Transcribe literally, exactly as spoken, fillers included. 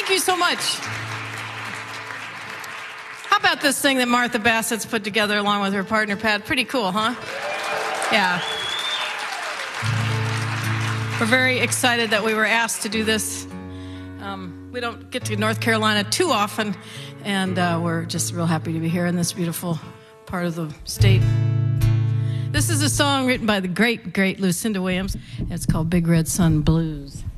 Thank you so much. How about this thing that Martha Bassett's put together along with her partner, Pat? Pretty cool, huh? Yeah. We're very excited that we were asked to do this. Um, we don't get to North Carolina too often, and uh, we're just real happy to be here in this beautiful part of the state. This is a song written by the great, great Lucinda Williams. It's called Big Red Sun Blues.